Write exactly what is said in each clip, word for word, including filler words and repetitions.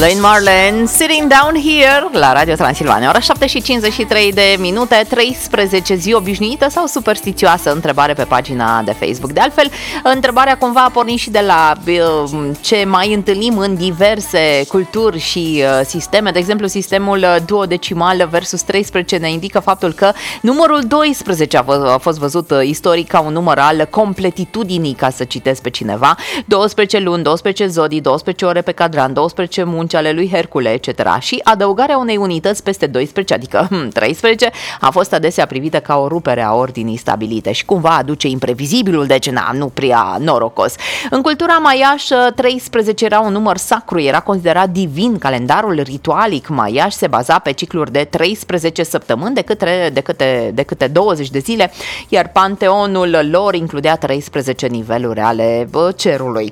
Lane Marlin, Sitting Down Here la Radio Transilvania. Ora șapte și cincizeci și trei de minute, treisprezece, zi obișnuită sau superstițioasă? Întrebare pe pagina de Facebook. De altfel, întrebarea cumva a pornit și de la uh, ce mai întâlnim în diverse culturi și uh, sisteme. De exemplu, sistemul duodecimal versus treisprezece ne indică faptul că numărul doisprezece a, v- a fost văzut uh, istoric ca un număr al completitudinii, ca să citesc pe cineva. douăsprezece luni, douăsprezece zodii, douăsprezece ore pe cadran, douăsprezece munci ale lui Hercule, et cetera. Și adăugarea unei unități peste doisprezece, adică hmm, treisprezece, a fost adesea privită ca o rupere a ordinii stabilite și cumva aduce imprevizibilul, deci na, nu prea norocos. În cultura maiașă, treisprezece era un număr sacru, era considerat divin. Calendarul ritualic maiaș se baza pe cicluri de treisprezece săptămâni de câte, de câte, de câte douăzeci de zile, iar panteonul lor includea treisprezece niveluri ale cerului.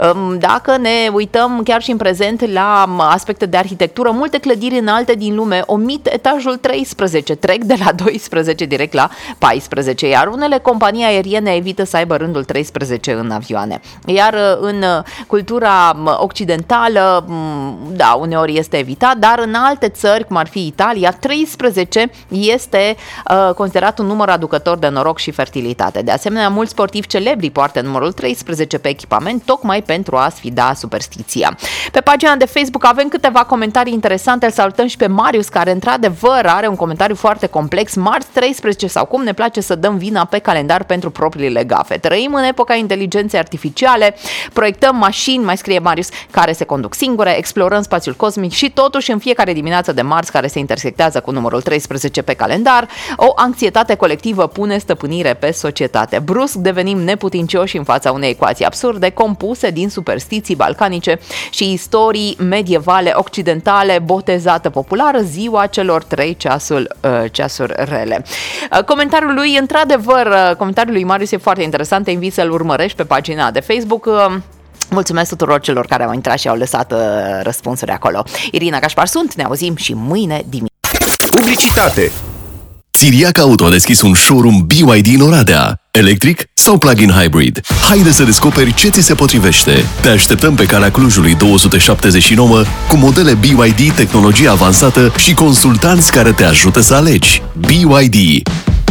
Dacă ne uităm chiar și în prezent la aspecte de arhitectură, multe clădiri înalte din lume omit etajul treisprezece, trec de la doisprezece direct la paisprezece, iar unele companii aeriene evită să aibă rândul treisprezece în avioane. Iar în cultura occidentală, da, uneori este evitat, dar în alte țări, cum ar fi Italia, treisprezece este uh, considerat un număr aducător de noroc și fertilitate. De asemenea, mulți sportivi celebri poartă numărul treisprezece pe echipament, tocmai pentru a sfida superstiția. Pe pagina de Facebook avem câteva comentarii interesante. Îl salutăm și pe Marius, care într-adevăr are un comentariu foarte complex. Marți treisprezece sau cum ne place să dăm vina pe calendar pentru propriile gafe. Trăim în epoca inteligenței artificiale, proiectăm mașini, mai scrie Marius, care se conduc singure, explorăm spațiul cosmic și totuși în fiecare dimineață de marți care se intersectează cu numărul treisprezece pe calendar, o anxietate colectivă pune stăpânire pe societate. Brusc devenim neputincioși în fața unei ecuații absurde compuse din superstiții balcanice și istorii medievale occidentale, botezată populară ziua celor trei ceasul, uh, ceasuri rele. Uh, comentariul lui, într-adevăr, uh, comentariul lui Marius e foarte interesant, te invit să-l urmărești pe pagina de Facebook. Uh, Mulțumesc tuturor celor care au intrat și au lăsat uh, răspunsuri acolo. Irina Cașpar sunt, ne auzim și mâine dimineață. Publicitate. Țiriac Auto a deschis un showroom B Y D în Oradea. Electric sau plug-in hybrid? Haide să descoperi ce ți se potrivește. Te așteptăm pe calea Clujului două sute șaptezeci și nouă cu modele B Y D, tehnologie avansată și consultanți care te ajută să alegi. B Y D.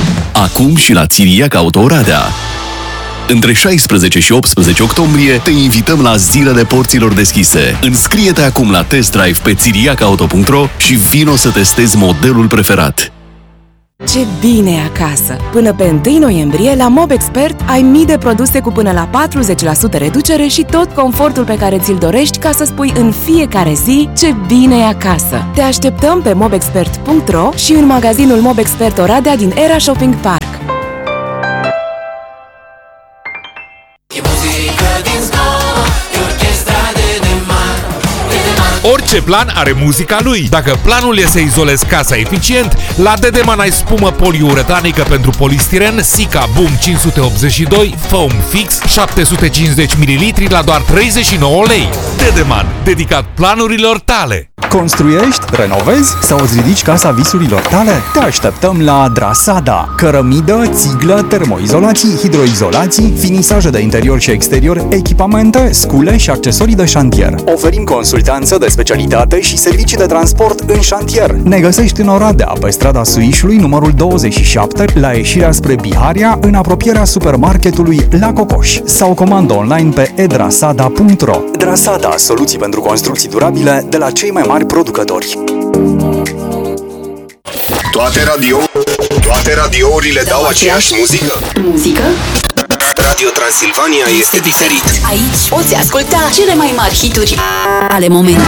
Acum și la Țiriac Auto Oradea. Între șaisprezece și optsprezece octombrie te invităm la zilele porților deschise. Înscrie-te acum la test drive pe țiriac auto punct ro și vino să testezi modelul preferat. Ce bine e acasă! Până pe întâi noiembrie, la MobExpert ai mii de produse cu până la patruzeci la sută reducere și tot confortul pe care ți-l dorești ca să spui în fiecare zi ce bine e acasă. Te așteptăm pe mobexpert punct ro și în magazinul MobExpert Oradea din Era Shopping Park. Orice plan are muzica lui. Dacă planul e să izolezi casa eficient, la Dedeman ai spumă poliuretanică pentru polistiren Sika Boom cinci sute optzeci și doi Foam Fix șapte sute cincizeci de mililitri la doar treizeci și nouă lei. Dedeman, dedicat planurilor tale. Construiești, renovezi sau îți ridici casa visurilor tale? Te așteptăm la Drasada. Cărămidă, țiglă, termoizolații, hidroizolații, finisaje de interior și exterior, echipamente, scule și accesorii de șantier. Oferim consultanță de specialitate și servicii de transport în șantier. Ne găsești în Oradea, pe strada Suișului, numărul douăzeci și șapte, la ieșirea spre Biharia, în apropierea supermarketului La Cocoș, sau comandă online pe e drasada punct ro. Drasada, soluții pentru construcții durabile de la cei mai mari producători. Toate radio, toate radiourile dau aceeași muzică. Muzică? Radio Transilvania este diferit. Aici poți asculta cele mai mari hituri ale momentului.